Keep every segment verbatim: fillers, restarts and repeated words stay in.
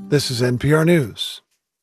This is N P R News.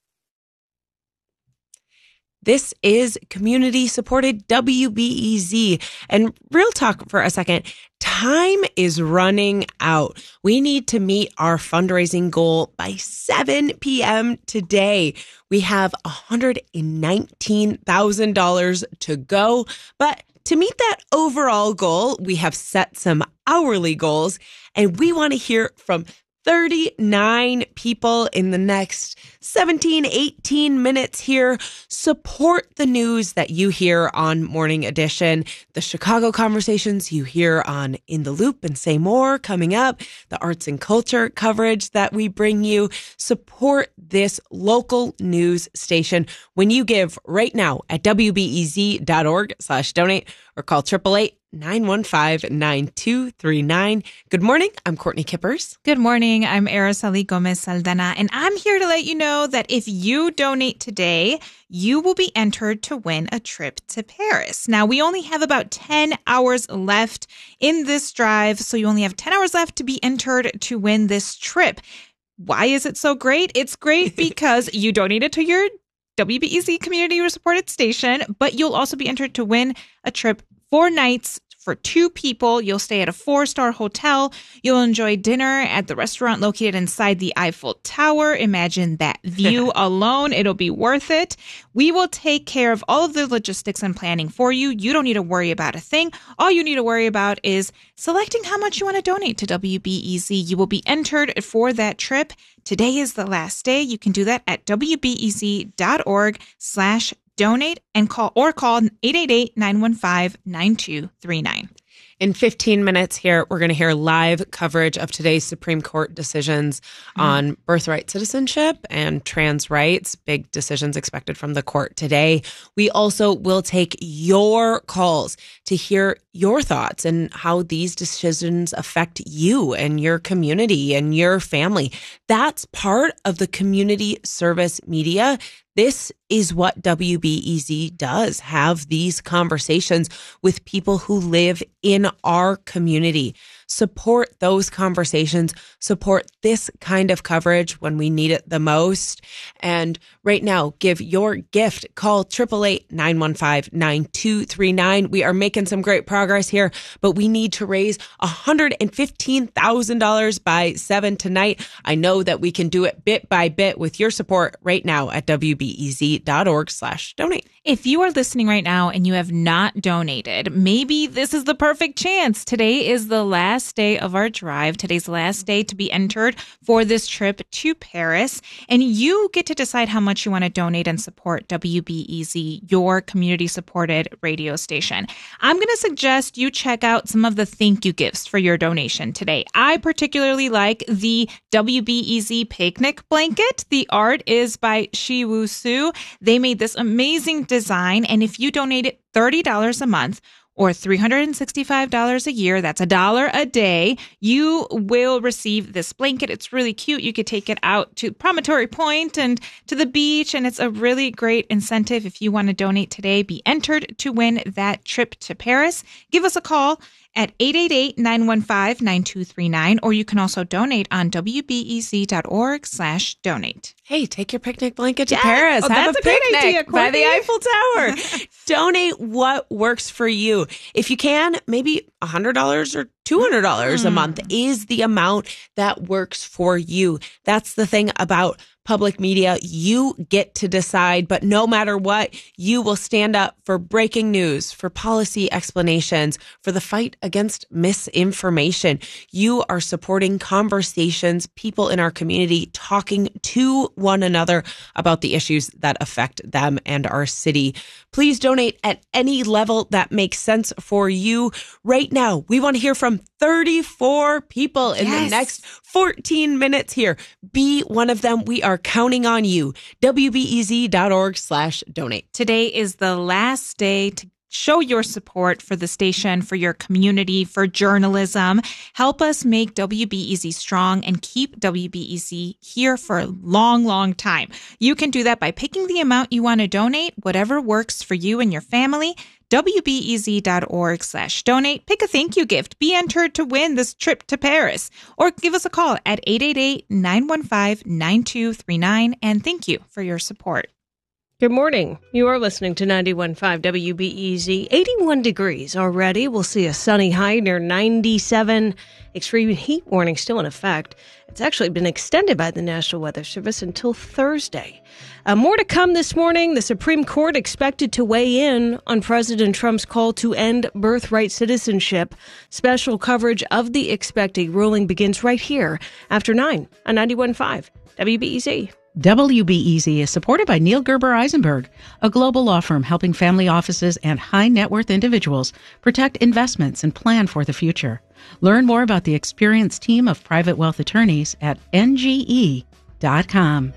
This is community-supported W B E Z. And real talk for a second, time is running out. We need to meet our fundraising goal by seven p.m. today. We have one hundred nineteen thousand dollars to go. But to meet that overall goal, we have set some hourly goals, and we want to hear from thirty-nine people in the next seventeen, eighteen minutes here. Support the news that you hear on Morning Edition, the Chicago conversations you hear on In the Loop and Say More coming up, the arts and culture coverage that we bring you. Support this local news station when you give right now at W B E Z dot org slash donate or call eight eight eight, nine one five, nine two three nine. Good morning. I'm Courtney Kippers. Good morning. I'm Araceli Gomez Saldana, and I'm here to let you know that if you donate today, you will be entered to win a trip to Paris. Now, we only have about ten hours left in this drive, so you only have ten hours left to be entered to win this trip. Why is it so great? It's great because you donated to your W B E Z community-supported station, but you'll also be entered to win a trip four nights for two people. You'll stay at a four-star hotel. You'll enjoy dinner at the restaurant located inside the Eiffel Tower. Imagine that view alone. It'll be worth it. We will take care of all of the logistics and planning for you. You don't need to worry about a thing. All you need to worry about is selecting how much you want to donate to W B E Z. You will be entered for that trip. Today is the last day. You can do that at W B E Z dot org slash donate and call or call eight eight eight, nine one five, nine two three nine. In fifteen minutes here, we're going to hear live coverage of today's Supreme Court decisions mm-hmm. on birthright citizenship and trans rights. Big decisions expected from the court today. We also will take your calls to hear your thoughts and how these decisions affect you and your community and your family. That's part of the community service media. This is what W B E Z does, have these conversations with people who live in our community. Support those conversations. Support this kind of coverage when we need it the most. And right now, give your gift. Call eight eight eight, nine one five, nine two three nine. We are making some great progress here, but we need to raise one hundred fifteen thousand dollars by seven tonight. I know that we can do it bit by bit with your support right now at W B E Z dot org slash donate. If you are listening right now and you have not donated, maybe this is the perfect chance. Today is the last day of our drive. Today's the last day to be entered for this trip to Paris. And you get to decide how much you want to donate and support W B E Z, your community-supported radio station. I'm going to suggest you check out some of the thank you gifts for your donation today. I particularly like the W B E Z picnic blanket. The art is by Shiwu Su. They made this amazing design. And if you donated thirty dollars a month or three hundred sixty-five dollars a year, that's a dollar a day, you will receive this blanket. It's really cute. You could take it out to Promontory Point and to the beach, and it's a really great incentive. If you want to donate today, be entered to win that trip to Paris. Give us a call at eight eight eight, nine one five, nine two three nine, or you can also donate on W B E Z dot org slash donate. Hey, take your picnic blanket to Yeah. Paris. Oh, Have that's a a great picnic idea, by the Courtney. Eiffel Tower. Donate what works for you. If you can, maybe one hundred dollars or two hundred dollars mm. a month is the amount that works for you. That's the thing about public media. You get to decide, but no matter what, you will stand up for breaking news, for policy explanations, for the fight against misinformation. You are supporting conversations, people in our community talking to one another about the issues that affect them and our city. Please donate at any level that makes sense for you. Right now, we want to hear from thirty-four people in yes. the next fourteen minutes here. Be one of them. We are counting on you. W B E Z dot org slash donate. Today is the last day to show your support for the station, for your community, for journalism. Help us make W B E Z strong and keep W B E Z here for a long, long time. You can do that by picking the amount you want to donate, whatever works for you and your family. W B E Z dot org slash donate. Pick a thank you gift. Be entered to win this trip to Paris. Or give us a call at eight eight eight, nine one five, nine two three nine. And thank you for your support. Good morning. You are listening to ninety-one point five W B E Z. eighty-one degrees already. We'll see a sunny high near ninety-seven. Extreme heat warning still in effect. It's actually been extended by the National Weather Service until Thursday. Uh, more to come this morning. The Supreme Court expected to weigh in on President Trump's call to end birthright citizenship. Special coverage of the expected ruling begins right here after nine on ninety-one point five W B E Z. W B E Z is supported by Neil Gerber Eisenberg, a global law firm helping family offices and high net worth individuals protect investments and plan for the future. Learn more about the experienced team of private wealth attorneys at N G E dot com.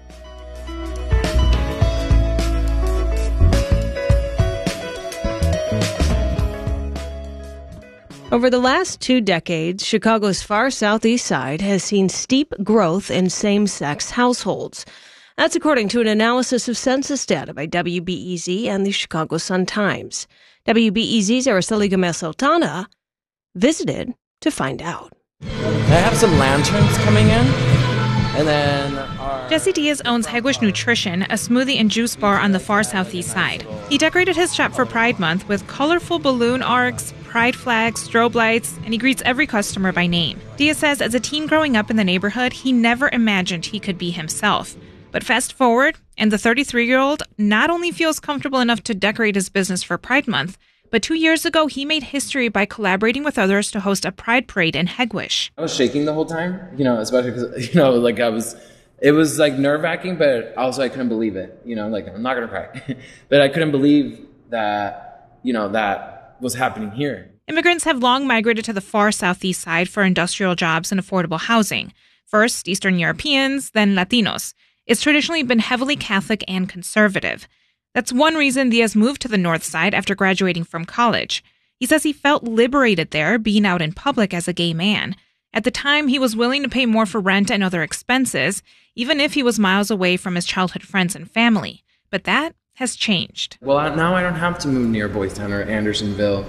Over the last two decades, Chicago's far southeast side has seen steep growth in same-sex households. That's according to an analysis of census data by W B E Z and the Chicago Sun-Times. W B E Z's Araceli Gomez-Sultana visited to find out. I have some lanterns coming in, and then our... Jesse Diaz owns Hegewisch Nutrition, a smoothie and juice bar on the far southeast side. He decorated his shop for Pride Month with colorful balloon arcs, pride flags, strobe lights, and he greets every customer by name. Diaz says as a teen growing up in the neighborhood, he never imagined he could be himself. But fast forward, and the thirty-three-year-old not only feels comfortable enough to decorate his business for Pride Month, but two years ago, he made history by collaborating with others to host a pride parade in Hegewisch. I was shaking the whole time, you know, especially because, you know, like I was, it was like nerve-wracking, but also I couldn't believe it, you know, like I'm not going to cry, but I couldn't believe that, you know, that was happening here. Immigrants have long migrated to the far southeast side for industrial jobs and affordable housing. First, Eastern Europeans, then Latinos. It's traditionally been heavily Catholic and conservative. That's one reason Diaz moved to the north side after graduating from college. He says he felt liberated there, being out in public as a gay man. At the time, he was willing to pay more for rent and other expenses, even if he was miles away from his childhood friends and family. But that has changed. Well, now I don't have to move near Boys Town or Andersonville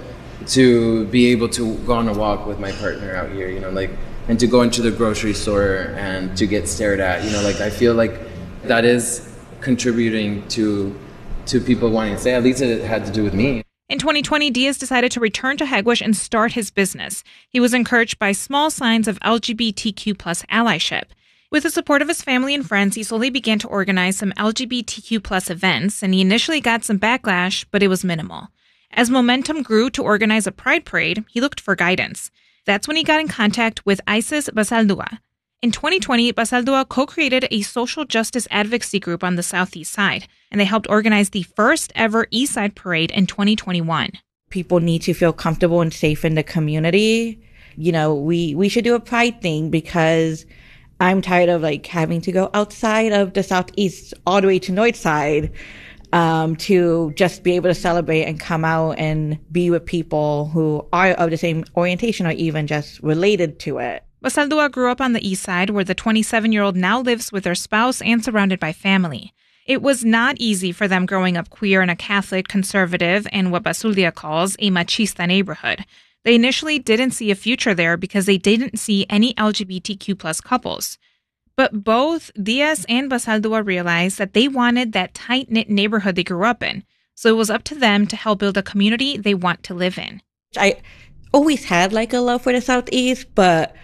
to be able to go on a walk with my partner out here, you know, like, and to go into the grocery store and to get stared at, you know, like, I feel like that is contributing to to people wanting to say, at least it had to do with me. In twenty twenty, Diaz decided to return to Hegewisch and start his business. He was encouraged by small signs of L G B T Q plus allyship. With the support of his family and friends, he slowly began to organize some L G B T Q plus events, and he initially got some backlash, but it was minimal. As momentum grew to organize a pride parade, he looked for guidance. That's when he got in contact with Isis Basaldua. In twenty twenty, Basaldua co-created a social justice advocacy group on the southeast side, and they helped organize the first ever East Side Parade in twenty twenty-one. People need to feel comfortable and safe in the community. You know, we, we should do a pride thing because I'm tired of like having to go outside of the southeast all the way to north side um, to just be able to celebrate and come out and be with people who are of the same orientation or even just related to it. Basaldua grew up on the east side, where the twenty-seven-year-old now lives with their spouse and surrounded by family. It was not easy for them growing up queer in a Catholic, conservative, and what Basaldua calls a machista neighborhood. They initially didn't see a future there because they didn't see any L G B T Q plus couples. But both Diaz and Basaldua realized that they wanted that tight-knit neighborhood they grew up in, so it was up to them to help build a community they want to live in. I always had like a love for the southeast, but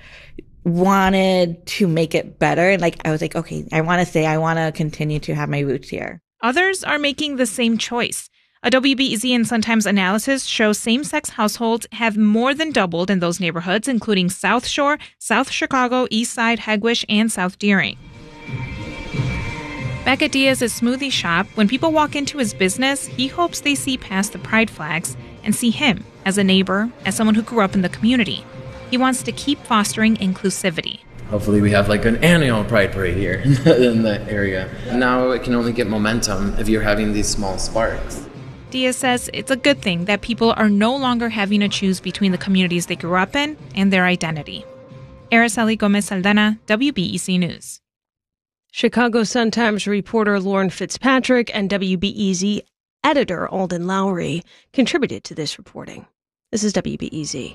wanted to make it better. And like, I was like, okay, I want to say, I want to continue to have my roots here. Others are making the same choice. A W B E Z and Sun-Times analysis shows same-sex households have more than doubled in those neighborhoods, including South Shore, South Chicago, East Side, Hegewisch, and South Deering. Back at Diaz's smoothie shop, when people walk into his business, he hopes they see past the pride flags and see him as a neighbor, as someone who grew up in the community. He wants to keep fostering inclusivity. Hopefully we have like an annual pride parade here in the area. Now it can only get momentum if you're having these small sparks. Diaz says it's a good thing that people are no longer having to choose between the communities they grew up in and their identity. Araceli Gomez-Sultana, W B E Z News. Chicago Sun-Times reporter Lauren Fitzpatrick and W B E Z Editor Alden Lowry contributed to this reporting. This is W B E Z.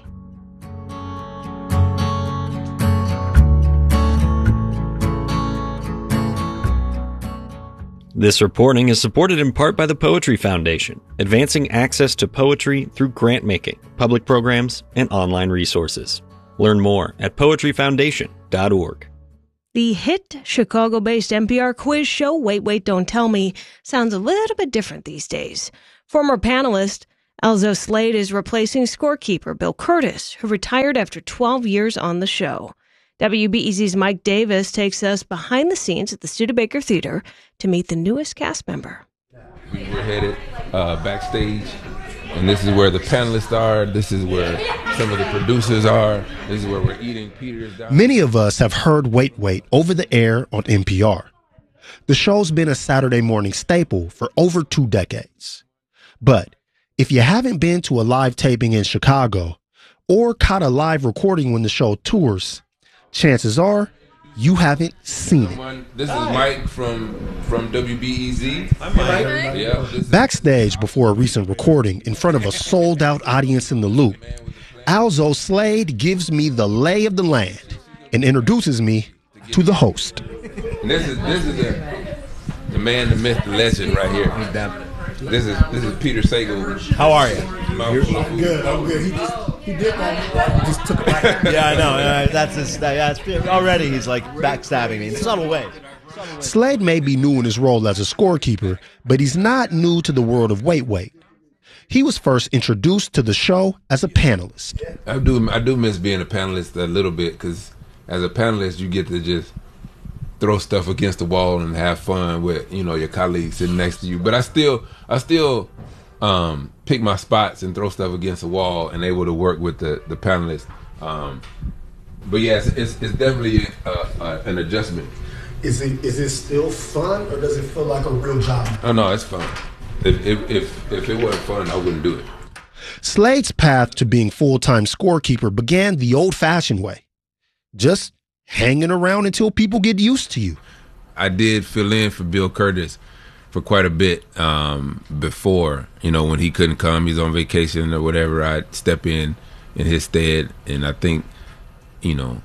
This reporting is supported in part by the Poetry Foundation, advancing access to poetry through grant making, public programs, and online resources. Learn more at poetry foundation dot org. The hit Chicago-based N P R quiz show Wait, Wait, Don't Tell Me sounds a little bit different these days. Former panelist Alzo Slade is replacing scorekeeper Bill Curtis, who retired after twelve years on the show. W B E Z's Mike Davis takes us behind the scenes at the Studebaker Theater to meet the newest cast member. We were headed uh, backstage, and this is where the panelists are. This is where some of the producers are. This is where we're eating Peter's down. Many of us have heard Wait, Wait over the air on N P R. The show's been a Saturday morning staple for over two decades. But if you haven't been to a live taping in Chicago or caught a live recording when the show tours, chances are you haven't seen it. This is Mike from from W B E Z. I'm Mike. Yeah, Backstage before a recent recording in front of a sold-out audience in the Loop, Alzo Slade gives me the lay of the land and introduces me to the host. And this is this is the, the man, the myth, the legend right here. This is this is Peter Sagal. How are you? I'm good. I'm good. He just he did that. Just took it back. Yeah, I know. Uh, that's his. That's already. He's like backstabbing me in subtle ways. Slade may be new in his role as a scorekeeper, but he's not new to the world of Wait, Wait. He was first introduced to the show as a panelist. I do I do miss being a panelist a little bit, because as a panelist you get to just throw stuff against the wall and have fun with, you know, your colleagues sitting next to you. But I still, I still um, pick my spots and throw stuff against the wall and able to work with the, the panelists. Um, but yeah, it's, it's, it's definitely uh, uh, an adjustment. Is it is it still fun, or does it feel like a real job? Oh no, it's fun. If if if, if it wasn't fun, I wouldn't do it. Slade's path to being full-time scorekeeper began the old-fashioned way. Just hanging around until people get used to you. I did fill in for Bill Curtis for quite a bit um, before, you know, when he couldn't come, he's on vacation or whatever, I'd step in in his stead. And I think, you know,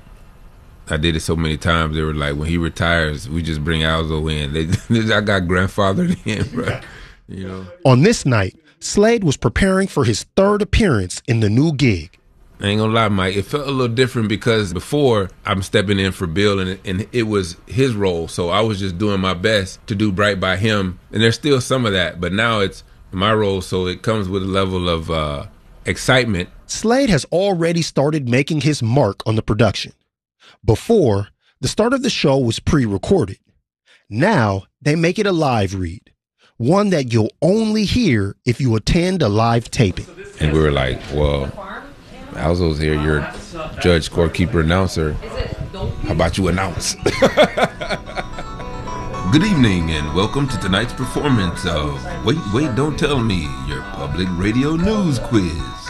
I did it so many times, they were like, when he retires, we just bring Alzo in. They, I got grandfathered in, bro. You know. On this night, Slade was preparing for his third appearance in the new gig. I ain't gonna lie, Mike, it felt a little different because before I'm stepping in for Bill and, and it was his role. So I was just doing my best to do right by him. And there's still some of that, but now it's my role. So it comes with a level of uh, excitement. Slade has already started making his mark on the production. Before, the start of the show was pre-recorded. Now they make it a live read, one that you'll only hear if you attend a live taping. And we were like, well, Alzo's here, you're judge, scorekeeper, announcer. How about you announce? Good evening and welcome to tonight's performance of Wait, Wait, Don't Tell Me, your public radio news quiz.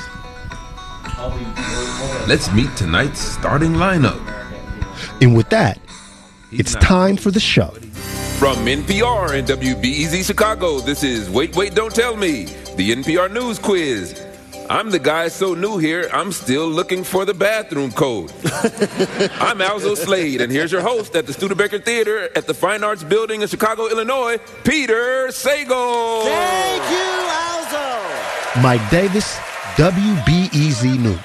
Let's meet tonight's starting lineup. And with that, it's time for the show. From N P R and W B E Z Chicago, this is Wait, Wait, Don't Tell Me, the N P R news quiz. I'm the guy so new here, I'm still looking for the bathroom code. I'm Alzo Slade, and here's your host at the Studebaker Theater at the Fine Arts Building in Chicago, Illinois, Peter Sagal. Thank you, Alzo. Mike Davis, W B E Z News.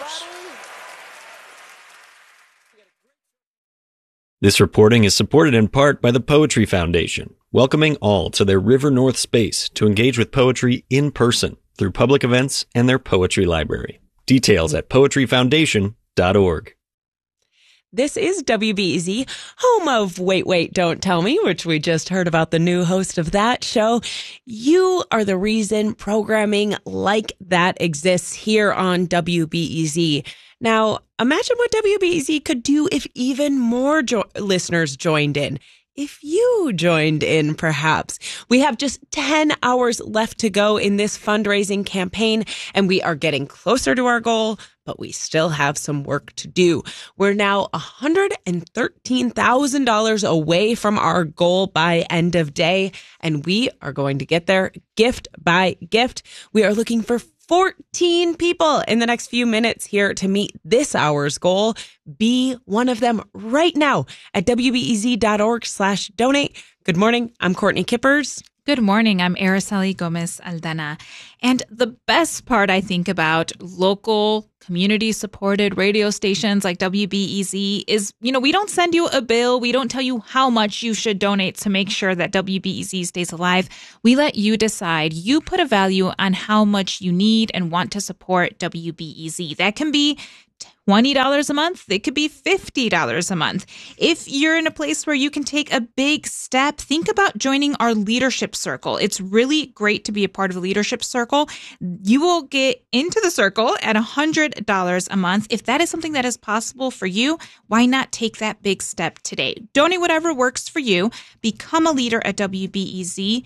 This reporting is supported in part by the Poetry Foundation, welcoming all to their River North space to engage with poetry in person through public events and their poetry library. Details at poetry foundation dot org. This is W B E Z, home of Wait, Wait, Don't Tell Me, which we just heard about the new host of that show. You are the reason programming like that exists here on W B E Z. Now, imagine what W B E Z could do if even more jo- listeners joined in. if you joined in, perhaps. We have just ten hours left to go in this fundraising campaign, and we are getting closer to our goal, but we still have some work to do. We're now one hundred thirteen thousand dollars away from our goal by end of day, and we are going to get there gift by gift. We are looking for fourteen people in the next few minutes here to meet this hour's goal. Be one of them right now at W B E Z dot org slash donate. Good morning. I'm Courtney Kippers. Good morning. I'm Araceli Gomez Aldana. And the best part, I think, about local community-supported radio stations like W B E Z is, you know, we don't send you a bill. We don't tell you how much you should donate to make sure that W B E Z stays alive. We let you decide. You put a value on how much you need and want to support W B E Z. That can be twenty dollars a month. It could be fifty dollars a month. If you're in a place where you can take a big step, think about joining our leadership circle. It's really great to be a part of the leadership circle. You will get into the circle at one hundred dollars a month. If that is something that is possible for you, why not take that big step today? Donate whatever works for you. Become a leader at W B E Z.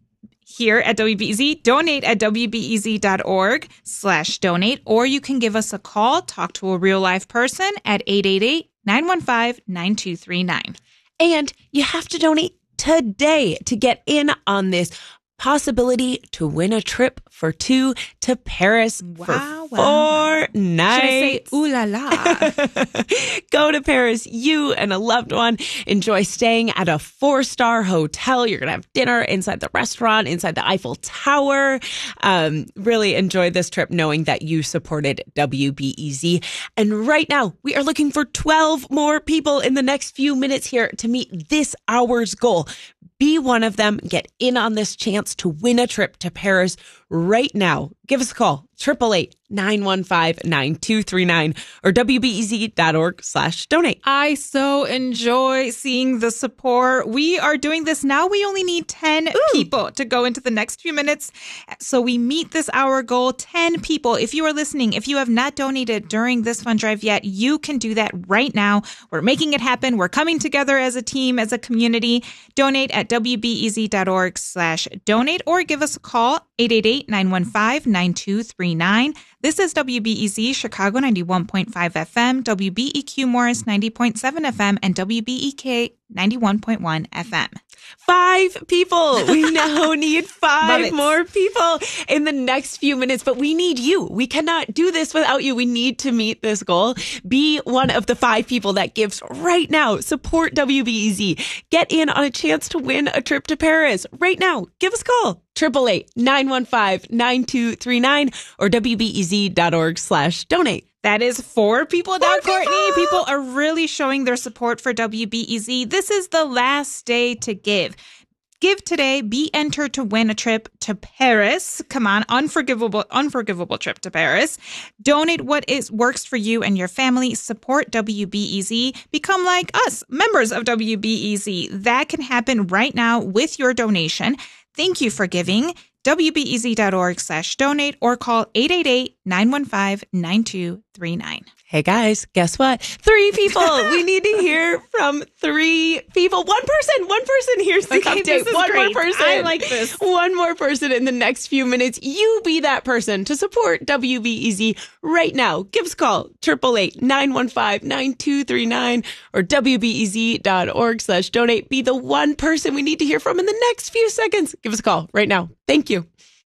Here at W B E Z, donate at W B E Z dot org slash donate, or you can give us a call, talk to a real life person at eight eight eight, nine one five, nine two three nine. And you have to donate today to get in on this possibility to win a trip for two to Paris Wow, for wow, four wow. nights. Should I say, ooh la la? Go to Paris, you and a loved one. Enjoy staying at a four-star hotel. You're going to have dinner inside the restaurant, inside the Eiffel Tower. Um, really enjoy this trip knowing that you supported W B E Z. And right now, we are looking for twelve more people in the next few minutes here to meet this hour's goal. Be one of them. Get in on this chance to win a trip to Paris right now. Give us a call, eight eight eight, nine one five, nine two three nine or W B E Z dot org slash donate. I so enjoy seeing the support. We are doing this now. We only need ten Ooh. people to go into the next few minutes. So we meet this hour goal, ten people. If you are listening, if you have not donated during this fund drive yet, you can do that right now. We're making it happen. We're coming together as a team, as a community. Donate at W B E Z dot org slash donate or give us a call, eight eight eight, nine one five, nine two three nine. This is W B E Z Chicago ninety-one point five F M, W B E Q Morris ninety point seven F M, and W B E K ninety-one point one F M. Five people. We now need five more people in the next few minutes, but we need you. We cannot do this without you. We need to meet this goal. Be one of the five people that gives right now. Support W B E Z. Get in on a chance to win a trip to Paris right now. Give us a call. eight eight eight, nine one five, nine two three nine or W B E Z dot org slash donate. That is four people now, Four Courtney. people. People are really showing their support for W B E Z. This is the last day to give. Give today. Be entered to win a trip to Paris. Come on, unforgivable, unforgivable trip to Paris. Donate what is works for you and your family. Support W B E Z. Become like us, members of W B E Z. That can happen right now with your donation. Thank you for giving. W B E Z dot org slash donate or call eight eight eight, nine one five, nine two three nine. Hey guys, guess what? Three people. We need to hear from three people. One person. One person. Here's the Okay, update. this is One great. more person. I like this. One more person in the next few minutes. You be that person to support W B E Z right now. Give us a call. eight eight eight, nine one five, nine two three nine or W B E Z dot org slash donate. Be the one person we need to hear from in the next few seconds. Give us a call right now. Thank you.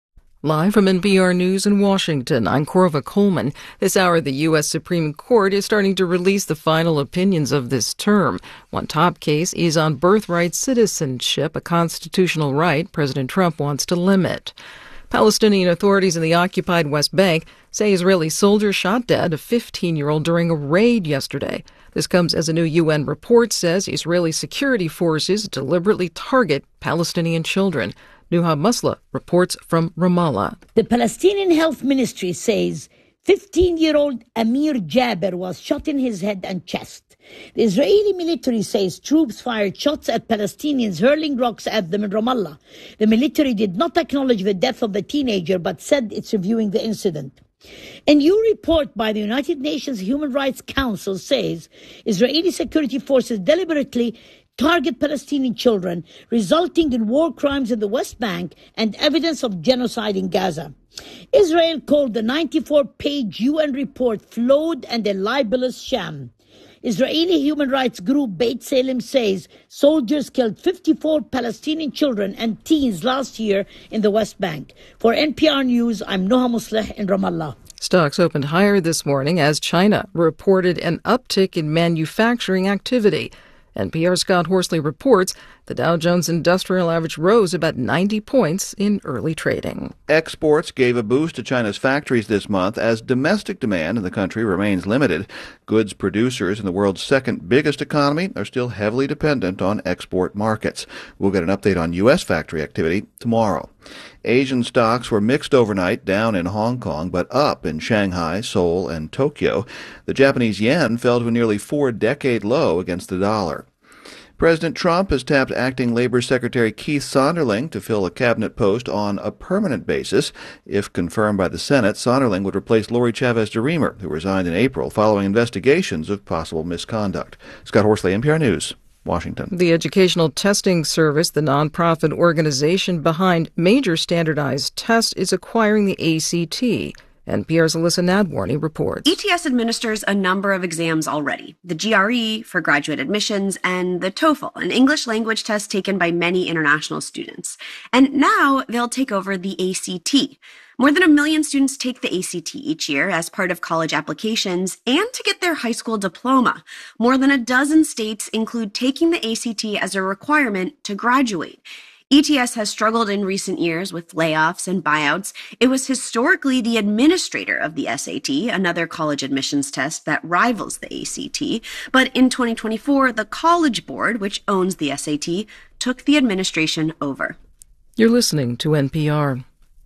Live from N P R News in Washington, I'm Corva Coleman. This hour, the U S Supreme Court is starting to release the final opinions of this term. One top case is on birthright citizenship, a constitutional right President Trump wants to limit. Palestinian authorities in the occupied West Bank say Israeli soldiers shot dead a fifteen-year-old during a raid yesterday. This comes as a new U N report says Israeli security forces deliberately target Palestinian children. Nuha Musla reports from Ramallah. The Palestinian Health Ministry says fifteen-year-old Amir Jaber was shot in his head and chest. The Israeli military says troops fired shots at Palestinians, hurling rocks at them in Ramallah. The military did not acknowledge the death of the teenager, but said it's reviewing the incident. A new report by the United Nations Human Rights Council says Israeli security forces deliberately target Palestinian children, resulting in war crimes in the West Bank and evidence of genocide in Gaza. Israel called the ninety-four page U N report flawed and a libelous sham. Israeli human rights group Beit Salem says soldiers killed fifty-four Palestinian children and teens last year in the West Bank. For N P R News, I'm Noha Musleh in Ramallah. Stocks opened higher this morning as China reported an uptick in manufacturing activity. N P R's Scott Horsley reports the Dow Jones Industrial Average rose about ninety points in early trading. Exports gave a boost to China's factories this month as domestic demand in the country remains limited. Goods producers in the world's second biggest economy are still heavily dependent on export markets. We'll get an update on U S factory activity tomorrow. Asian stocks were mixed overnight, down in Hong Kong, but up in Shanghai, Seoul, and Tokyo. The Japanese yen fell to a nearly four-decade low against the dollar. President Trump has tapped acting Labor Secretary Keith Sonderling to fill a cabinet post on a permanent basis. If confirmed by the Senate, Sonderling would replace Lori Chavez DeRemer, who resigned in April following investigations of possible misconduct. Scott Horsley, N P R News, Washington. The Educational Testing Service, the nonprofit organization behind major standardized tests, is acquiring the A C T. N P R's Alyssa Nadwarny reports. E T S administers a number of exams already. The G R E for graduate admissions and the TOEFL, an English language test taken by many international students. And now they'll take over the A C T. More than a million students take the A C T each year as part of college applications and to get their high school diploma. More than a dozen states include taking the A C T as a requirement to graduate. E T S has struggled in recent years with layoffs and buyouts. It was historically the administrator of the S A T, another college admissions test that rivals the A C T. But in twenty twenty-four, the College Board, which owns the S A T, took the administration over. You're listening to N P R.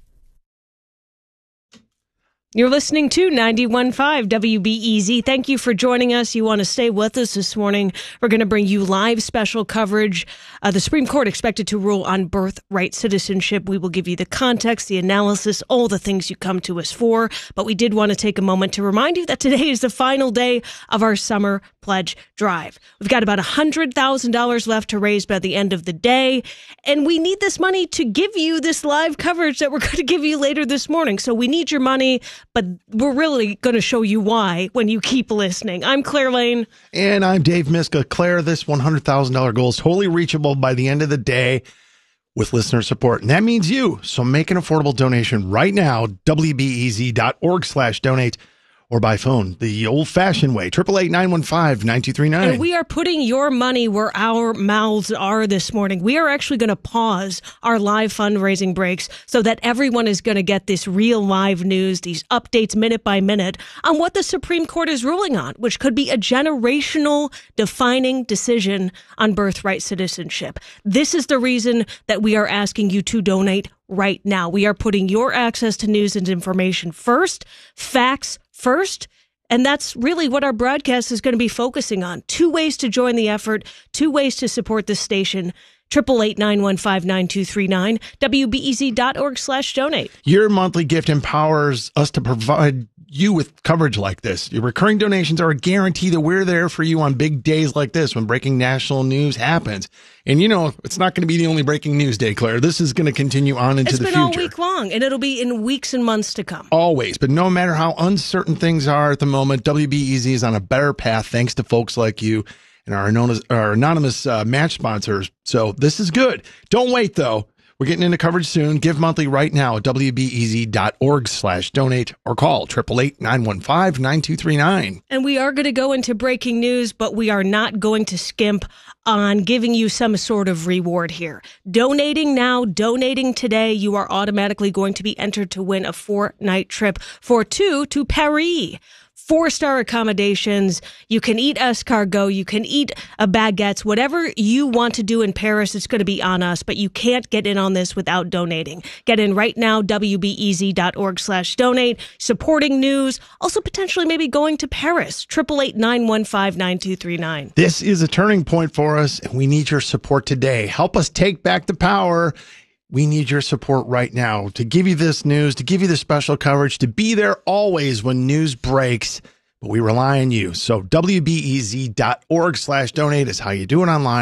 You're listening to ninety-one point five W B E Z. Thank you for joining us. You want to stay with us this morning. We're going to bring you live special coverage. Uh, the Supreme Court expected to rule on birthright citizenship. We will give you the context, the analysis, all the things you come to us for. But we did want to take a moment to remind you that today is the final day of our summer pledge drive. We've got about one hundred thousand dollars left to raise by the end of the day. And we need this money to give you this live coverage that we're going to give you later this morning. So we need your money. But we're really going to show you why when you keep listening. I'm Claire Lane. And I'm Dave Miska. Claire, this one hundred thousand dollars goal is totally reachable by the end of the day with listener support. And that means you. So make an affordable donation right now, W B E Z dot org slash donate. Or by phone, the old-fashioned way, eight eight eight, nine one five, nine two three nine. And we are putting your money where our mouths are this morning. We are actually going to pause our live fundraising breaks so that everyone is going to get this real live news, these updates minute by minute on what the Supreme Court is ruling on, which could be a generational defining decision on birthright citizenship. This is the reason that we are asking you to donate right now. We are putting your access to news and information first, facts first, and that's really what our broadcast is going to be focusing on. Two ways to join the effort, two ways to support this station. eight eight eight, nine one five, nine two three nine, W B E Z dot org slash donate. Your monthly gift empowers us to provide you with coverage like this. Your recurring donations are a guarantee that we're there for you on big days like this when breaking national news happens. And you know, it's not going to be the only breaking news day, Claire. This is going to continue on into it's the future. It's been all week long, and it'll be in weeks and months to come. Always. But no matter how uncertain things are at the moment, W B E Z is on a better path thanks to folks like you and our anonymous, our anonymous uh, match sponsors. So this is good. Don't wait, though. We're getting into coverage soon. Give monthly right now at W B E Z dot org slash donate or call eight eight eight, nine one five, nine two three nine. And we are going to go into breaking news, but we are not going to skimp on giving you some sort of reward here. Donating now, donating today, you are automatically going to be entered to win a four-night trip for two to Paris. Four-star accommodations. You can eat escargot. You can eat a baguettes. Whatever you want to do in Paris, it's going to be on us, but you can't get in on this without donating. Get in right now, W B E Z dot org slash donate, supporting news, also potentially maybe going to Paris. eight eight eight, nine one five, nine two three nine. This is a turning point for us, and we need your support today. Help us take back the power. We need your support right now to give you this news, to give you the special coverage, to be there always when news breaks. But we rely on you. So W B E Z dot org slash donate is how you do it online,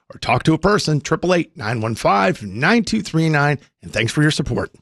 or talk to a person, eight eight eight, nine one five, nine two three nine. And thanks for your support.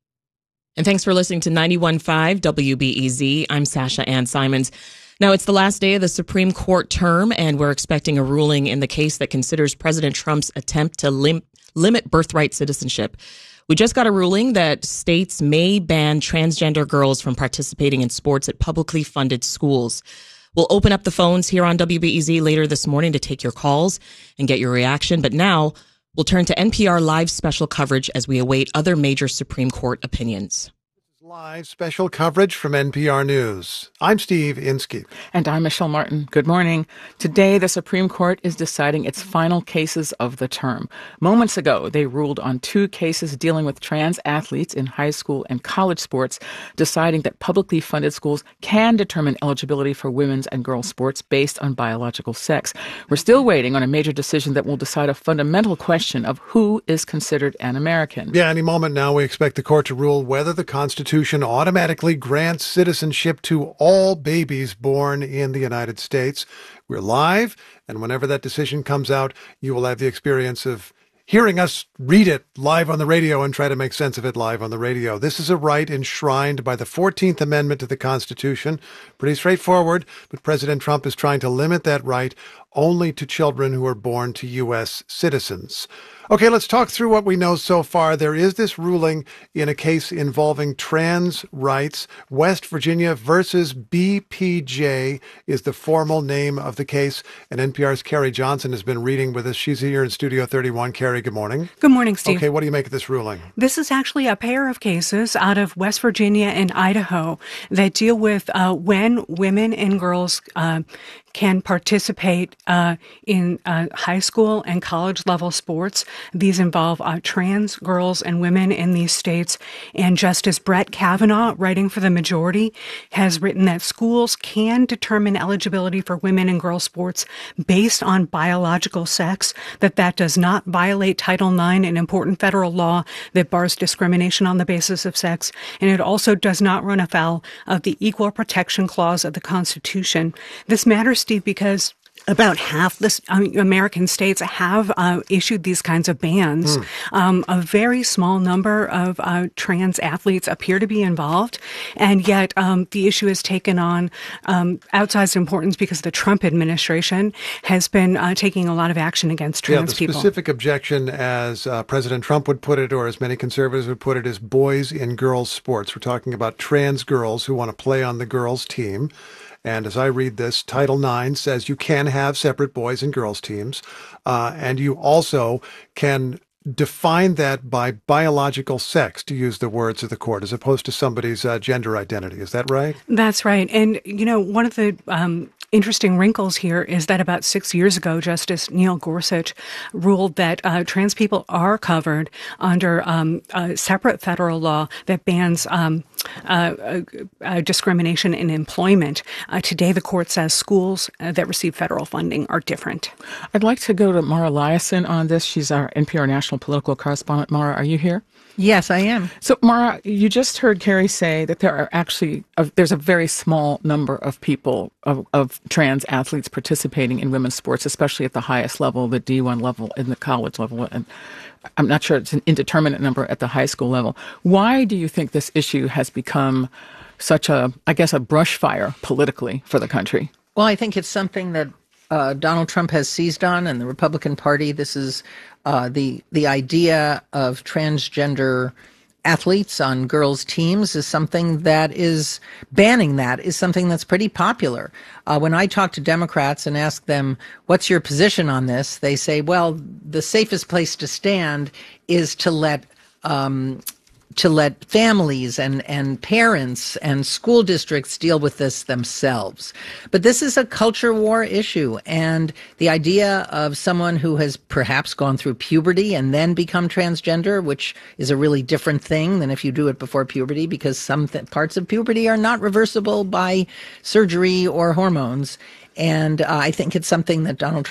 And thanks for listening to ninety-one point five W B E Z. I'm Sasha Ann Simons. Now, it's the last day of the Supreme Court term, and we're expecting a ruling in the case that considers President Trump's attempt to lim- limit birthright citizenship. We just got a ruling that states may ban transgender girls from participating in sports at publicly funded schools. We'll open up the phones here on W B E Z later this morning to take your calls and get your reaction. But now we'll turn to N P R Live special coverage as we await other major Supreme Court opinions. Live special coverage from N P R News. I'm Steve Inskeep. And I'm Michelle Martin. Good morning. Today, the Supreme Court is deciding its final cases of the term. Moments ago, they ruled on two cases dealing with trans athletes in high school and college sports, deciding that publicly funded schools can determine eligibility for women's and girls' sports based on biological sex. We're still waiting on a major decision that will decide a fundamental question of who is considered an American. Yeah, any moment now we expect the court to rule whether the Constitution automatically grants citizenship to all babies born in the United States. We're live, and whenever that decision comes out, you will have the experience of hearing us read it live on the radio and try to make sense of it live on the radio. This is a right enshrined by the fourteenth Amendment to the Constitution. Pretty straightforward, but President Trump is trying to limit that right only to children who are born to U S citizens. Okay, let's talk through what we know so far. There is this ruling in a case involving trans rights. West Virginia versus B P J is the formal name of the case. And N P R's Carrie Johnson has been reading with us. She's here in Studio thirty-one. Carrie, good morning. Good morning, Steve. Okay, what do you make of this ruling? This is actually a pair of cases out of West Virginia and Idaho that deal with uh, when women and girls uh, can participate uh, in uh, high school and college level sports. These involve uh, trans girls and women in these states. And Justice Brett Kavanaugh, writing for the majority, has written that schools can determine eligibility for women and girls sports based on biological sex, that that does not violate Title nine, an important federal law that bars discrimination on the basis of sex. And it also does not run afoul of the Equal Protection Clause of the Constitution. This matters, Steve, because about half the um, American states have uh, issued these kinds of bans. Mm. Um, a very small number of uh, trans athletes appear to be involved, and yet um, the issue has taken on um, outsized importance because the Trump administration has been uh, taking a lot of action against trans yeah, the people. Specific objection, as uh, President Trump would put it, or as many conservatives would put it, is boys in girls sports. We're talking about trans girls who want to play on the girls' team. And as I read this, Title nine says you can have separate boys and girls teams, uh, and you also can define that by biological sex, to use the words of the court, as opposed to somebody's uh, gender identity. Is that right? That's right. And, you know, one of the um, interesting wrinkles here is that about six years ago, Justice Neil Gorsuch ruled that uh, trans people are covered under um, a separate federal law that bans um, uh, uh, uh, discrimination in employment. Uh, today, the court says schools uh, that receive federal funding are different. I'd like to go to Mara Liasson on this. She's our N P R national political correspondent. Mara, are you here? Yes, I am. So, Mara, you just heard Carrie say that there are actually, a, there's a very small number of people, of, of trans athletes participating in women's sports, especially at the highest level, the D one level and the college level. And I'm not sure it's an indeterminate number at the high school level. Why do you think this issue has become such a, I guess, a brush fire politically for the country? Well, I think it's something that uh, Donald Trump has seized on, and the Republican Party. This is uh, the the idea of transgender athletes on girls' teams is something that is banning that is something that's pretty popular. Uh, when I talk to Democrats and ask them, what's your position on this? They say, well, the safest place to stand is to let um, to let families and, and parents and school districts deal with this themselves. But this is a culture war issue, and the idea of someone who has perhaps gone through puberty and then become transgender, which is a really different thing than if you do it before puberty, because some th- parts of puberty are not reversible by surgery or hormones. And uh, I think it's something that Donald Trump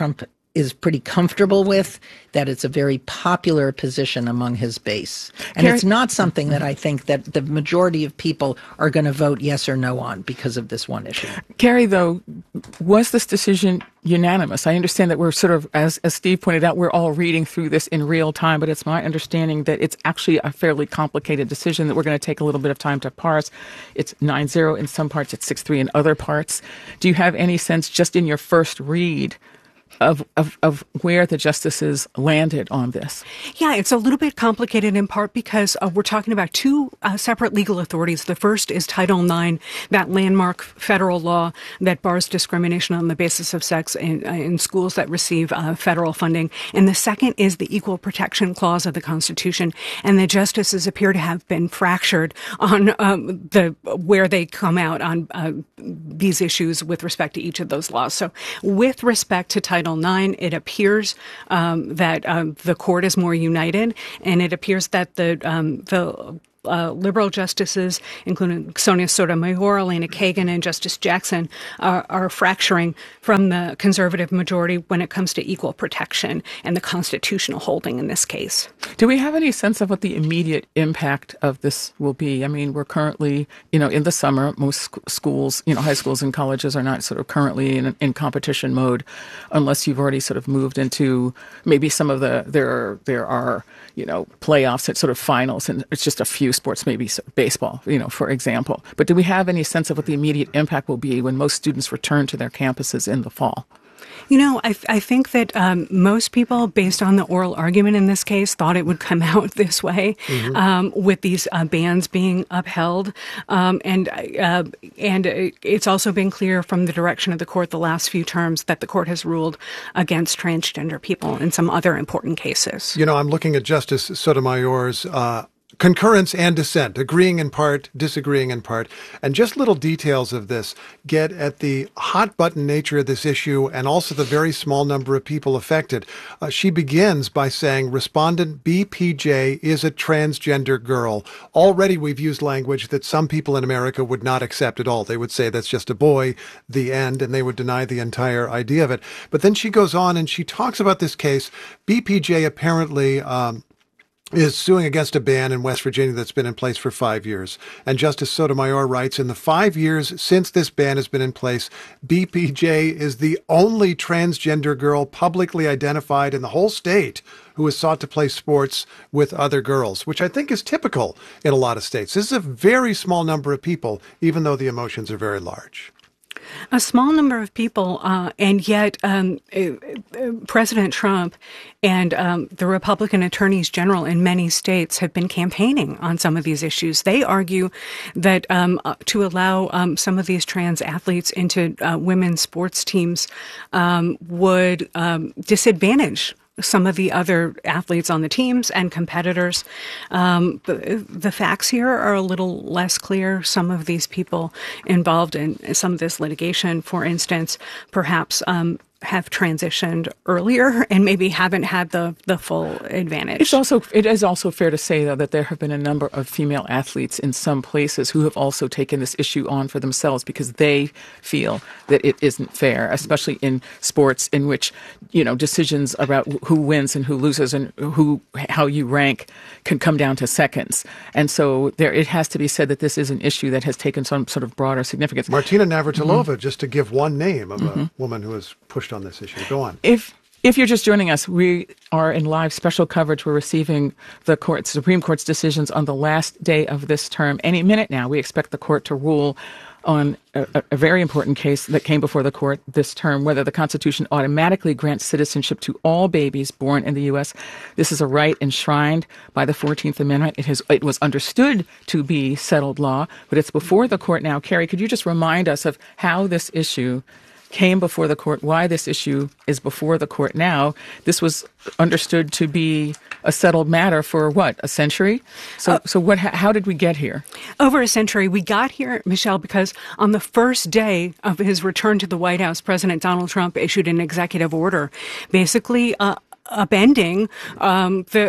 is pretty comfortable with, that it's a very popular position among his base. And Carrie, it's not something that I think that the majority of people are going to vote yes or no on because of this one issue. Carrie, though, was this decision unanimous? I understand that we're sort of, as, as Steve pointed out, we're all reading through this in real time, but it's my understanding that it's actually a fairly complicated decision that we're going to take a little bit of time to parse. It's nine zero in some parts, it's six three in other parts. Do you have any sense, just in your first read, Of, of of where the justices landed on this? Yeah, it's a little bit complicated in part because uh, we're talking about two uh, separate legal authorities. The first is Title nine, that landmark federal law that bars discrimination on the basis of sex in, uh, in schools that receive uh, federal funding. And the second is the Equal Protection Clause of the Constitution. And the justices appear to have been fractured on um, the where they come out on uh, these issues with respect to each of those laws. So with respect to Title nine, it appears um, that um, the court is more united, and it appears that the um, the Uh, liberal justices, including Sonia Sotomayor, Elena Kagan, and Justice Jackson, are, are fracturing from the conservative majority when it comes to equal protection and the constitutional holding in this case. Do we have any sense of what the immediate impact of this will be? I mean, we're currently, you know, in the summer. Most sc- schools, you know, high schools and colleges are not sort of currently in, in competition mode, unless you've already sort of moved into maybe some of the there are, there are you know playoffs at sort of finals, and it's just a few sports, maybe baseball, you know, for example. But do we have any sense of what the immediate impact will be when most students return to their campuses in the fall? You know, I, I think that um, most people, based on the oral argument in this case, thought it would come out this way, mm-hmm. um, with these uh, bans being upheld. Um, and uh, and it's also been clear from the direction of the court the last few terms that the court has ruled against transgender people in some other important cases. You know, I'm looking at Justice Sotomayor's uh concurrence and dissent, agreeing in part, disagreeing in part. And just little details of this get at the hot button nature of this issue and also the very small number of people affected. Uh, she begins by saying, respondent B P J is a transgender girl. Already we've used language that some people in America would not accept at all. They would say that's just a boy, the end, and they would deny the entire idea of it. But then she goes on and she talks about this case. B P J apparently um, is suing against a ban in West Virginia that's been in place for five years. And Justice Sotomayor writes, in the five years since this ban has been in place, B P J is the only transgender girl publicly identified in the whole state who has sought to play sports with other girls, which I think is typical in a lot of states. This is a very small number of people, even though the emotions are very large. A small number of people, uh, and yet um, uh, President Trump and um, the Republican attorneys general in many states have been campaigning on some of these issues. They argue that um, uh, to allow um, some of these trans athletes into uh, women's sports teams um, would um, disadvantage some of the other athletes on the teams and competitors. Um, the, the facts here are a little less clear. Some of these people involved in some of this litigation, for instance, perhaps um, have transitioned earlier and maybe haven't had the, the full advantage. It's also it is also fair to say, though, that there have been a number of female athletes in some places who have also taken this issue on for themselves because they feel that it isn't fair, especially in sports in which, you know, decisions about who wins and who loses and who how you rank can come down to seconds. And so there it has to be said that this is an issue that has taken some sort of broader significance. Martina Navratilova, mm-hmm. just to give one name of mm-hmm. a woman who has pushed on this issue. Go on. If if you're just joining us, we are in live special coverage. We're receiving the court, Supreme Court's decisions on the last day of this term. Any minute now, we expect the court to rule on a, a very important case that came before the court this term, whether the Constitution automatically grants citizenship to all babies born in the U S. This is a right enshrined by the fourteenth Amendment. It has it was understood to be settled law, but it's before the court now. Carrie, could you just remind us of how this issue came before the court, why this issue is before the court now? This was understood to be a settled matter for what, a century? So, uh, so what? How did we get here? Over a century. We got here, Michelle, because on the first day of his return to the White House, President Donald Trump issued an executive order, basically uh, upending um, the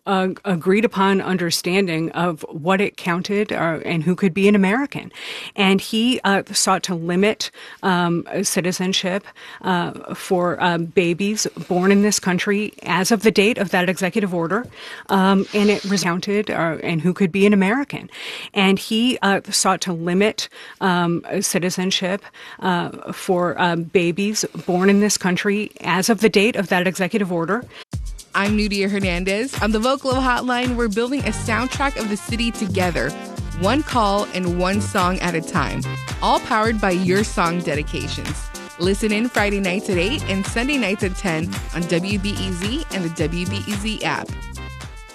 uh, agreed upon understanding of what it counted uh, and who could be an American. And he uh, sought to limit um, citizenship uh, for uh, babies born in this country as of the date of that executive order. Um, and it recounted uh, and who could be an American. And he uh, sought to limit um, citizenship uh, for uh, babies born in this country as of the date of that executive order. I'm Nudia Hernandez. On the Vocalo Hotline, we're building a soundtrack of the city together, one call and one song at a time, all powered by your song dedications. Listen in Friday nights at eight and Sunday nights at ten on W B E Z and the W B E Z app.